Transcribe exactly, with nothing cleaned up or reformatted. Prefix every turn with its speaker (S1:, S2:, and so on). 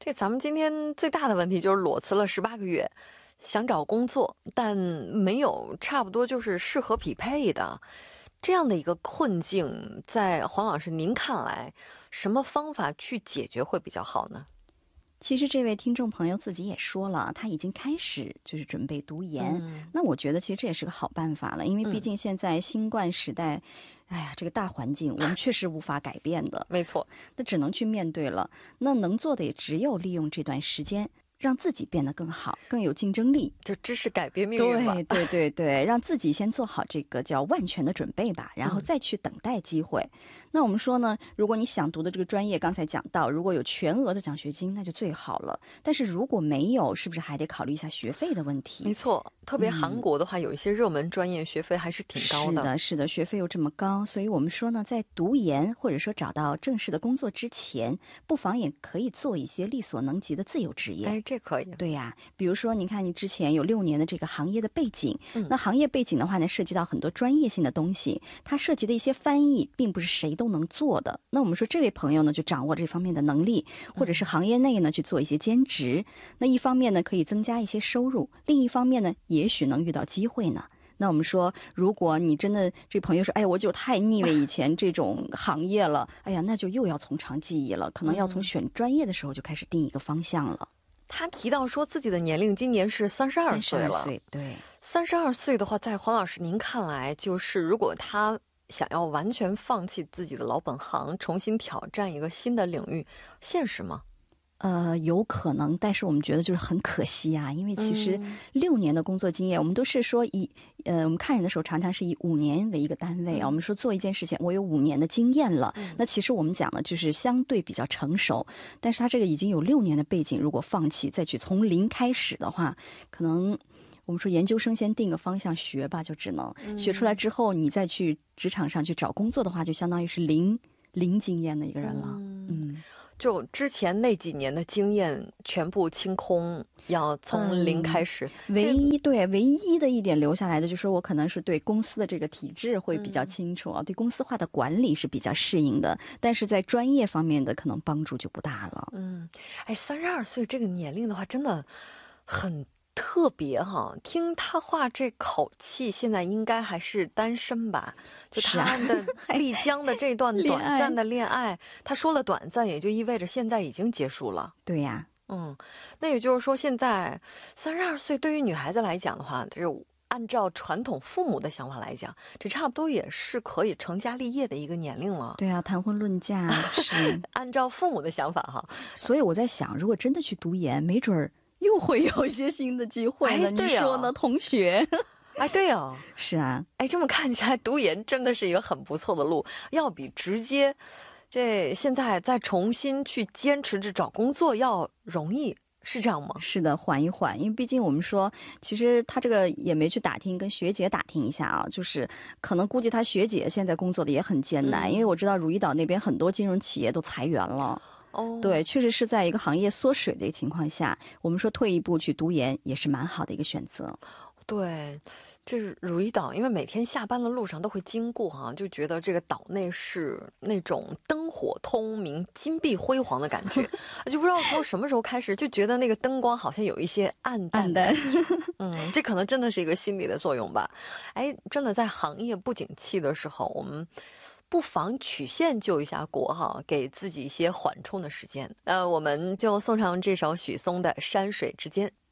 S1: 这咱们今天最大的问题就是裸辞了十八个月，想找工作，但没有差不多就是适合匹配的。这样的一个困境，在黄老师您看来，什么方法去解决会比较好呢？
S2: 其实这位听众朋友自己也说了，他已经开始就是准备读研、嗯、那我觉得其实这也是个好办法了，因为毕竟现在新冠时代、嗯、哎呀，这个大环境我们确实无法改变的
S1: 没错，
S2: 那只能去面对了，那能做的也只有利用这段时间让自己变得更好，更有竞争力，
S1: 就知识改变命运吧。
S2: 对对对对，让自己先做好这个叫万全的准备吧，然后再去等待机会、嗯、那我们说呢，如果你想读的这个专业刚才讲到，如果有全额的奖学金那就最好了，但是如果没有，是不是还得考虑一下学费的问题？
S1: 没错，特别韩国的话、嗯、有一些热门专业学费还是挺高的。
S2: 是的是的，学费又这么高，所以我们说呢，在读研或者说找到正式的工作之前，不妨也可以做一些力所能及的自由职业。
S1: 哎，这可以。
S2: 对呀、啊，比如说你看你之前有六年的这个行业的背景、嗯、那行业背景的话呢，涉及到很多专业性的东西，它涉及的一些翻译并不是谁都能做的，那我们说这位朋友呢就掌握这方面的能力，或者是行业内呢去做一些兼职、嗯、那一方面呢可以增加一些收入，另一方面呢也许能遇到机会呢。那我们说，如果你真的这朋友说，哎，我就太腻味以前这种行业了，哎呀，那就又要从长计议了，可能要从选专业的时候就开始定一个方向了。
S1: 他提到说自己的年龄今年是三十二岁了。
S2: 三十二岁，对。
S1: 三十二岁的话，在黄老师您看来，就是如果他想要完全放弃自己的老本行，重新挑战一个新的领域，现实吗？
S2: 呃，有可能，但是我们觉得就是很可惜啊，因为其实六年的工作经验、嗯、我们都是说以呃，我们看人的时候常常是以五年为一个单位啊、嗯。我们说做一件事情，我有五年的经验了、嗯，那其实我们讲的就是相对比较成熟，但是他这个已经有六年的背景，如果放弃再去从零开始的话，可能我们说研究生先定个方向学吧，就只能、嗯、学出来之后，你再去职场上去找工作的话，就相当于是零零经验的一个人了。嗯。嗯，
S1: 就之前那几年的经验全部清空，要从零开始、
S2: 嗯、唯一对唯一的一点留下来的就是我可能是对公司的这个体制会比较清楚啊、嗯，对公司化的管理是比较适应的，但是在专业方面的可能帮助就不大了。
S1: 嗯，哎，三十二岁这个年龄的话真的很特别哈，听他话这口气，现在应该还是单身吧？就他的丽江的这段短暂的恋爱，他说了短暂，也就意味着现在已经结束了。
S2: 对呀，
S1: 嗯，那也就是说，现在三十二岁对于女孩子来讲的话，这是按照传统父母的想法来讲，这差不多也是可以成家立业的一个年龄了。
S2: 对啊，谈婚论嫁是
S1: 按照父母的想法哈。
S2: 所以我在想，如果真的去读研，没准儿又会有一些新的机会呢、哎啊、你说呢，同学？
S1: 哎，对啊，
S2: 是啊，
S1: 哎，这么看起来，读研真的是一个很不错的路，要比直接这现在再重新去坚持着找工作要容易，是这样吗？
S2: 是的，缓一缓，因为毕竟我们说，其实他这个也没去打听，跟学姐打听一下啊，就是可能估计他学姐现在工作的也很艰难、嗯、因为我知道汝矣岛那边很多金融企业都裁员了。哦，对，确实是在一个行业缩水的一个情况下，我们说退一步去读研也是蛮好的一个选择。
S1: 对，这是汝矣岛，因为每天下班的路上都会经过哈、啊，就觉得这个岛内是那种灯火通明、金碧辉煌的感觉，就不知道从什么时候开始就觉得那个灯光好像有一些暗淡的感觉。嗯，这可能真的是一个心理的作用吧。哎，真的在行业不景气的时候，我们不妨曲线救一下国哈，给自己一些缓冲的时间。那我们就送上这首许嵩的《山水之间》。